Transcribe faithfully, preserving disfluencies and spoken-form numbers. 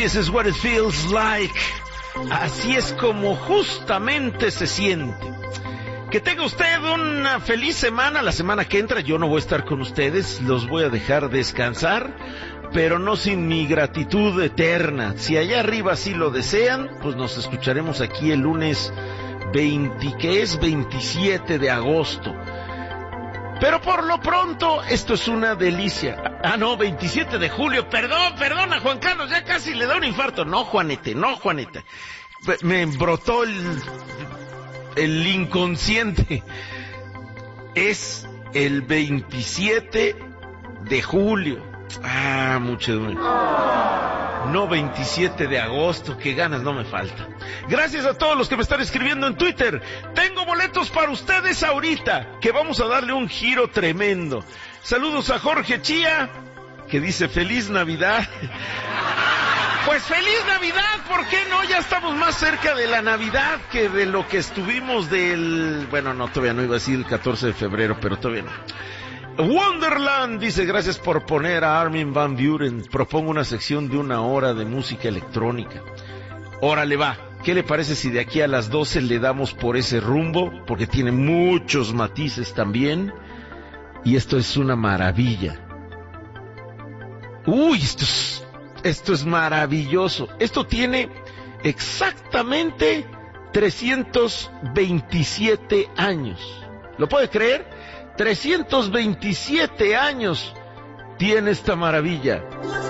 This is what it feels like. Así es como justamente se siente. Que tenga usted una feliz semana. La semana que entra yo no voy a estar con ustedes, los voy a dejar descansar, pero no sin mi gratitud eterna. Si allá arriba sí lo desean, pues nos escucharemos aquí el lunes veinte, que es veintisiete de agosto. Pero por lo pronto, esto es una delicia. Ah, no, veintisiete de julio. Perdón, perdona, Juan Carlos, ya casi le da un infarto. No, Juanete, no, Juaneta. Me brotó el, el inconsciente. Es el veintisiete de julio. Ah, mucho. No, veintisiete de agosto, qué ganas no me falta. Gracias a todos los que me están escribiendo en Twitter. Tengo boletos para ustedes ahorita, que vamos a darle un giro tremendo. Saludos a Jorge Chía, que dice feliz Navidad. Pues feliz Navidad, ¿por qué no? Ya estamos más cerca de la Navidad que de lo que estuvimos del... Bueno, no, todavía no iba a decir el catorce de febrero, pero todavía no. Wonderland dice, gracias por poner a Armin van Buuren. Propongo una sección de una hora de música electrónica. Órale, va. ¿Qué le parece si de aquí a las doce le damos por ese rumbo? Porque tiene muchos matices también. Y esto es una maravilla. Uy, esto es, esto es maravilloso. Esto tiene exactamente trescientos veintisiete años. ¿Lo puede creer? trescientos veintisiete años tiene esta maravilla.